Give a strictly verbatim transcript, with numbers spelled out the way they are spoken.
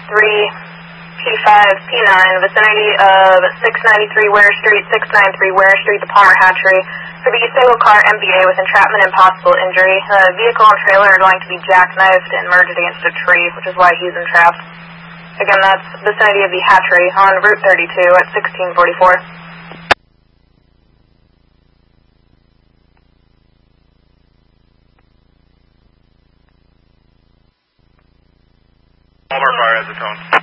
three P five P nine, vicinity of six ninety-three Ware Street, six ninety-three Ware Street, the Palmer Hatchery, for the single car M B A with entrapment and possible injury. The vehicle and trailer are going to be jackknifed and merged against a tree, which is why he's entrapped. Again, that's vicinity of the hatchery on Route thirty-two at sixteen forty-four. Palmer Fire has a tone.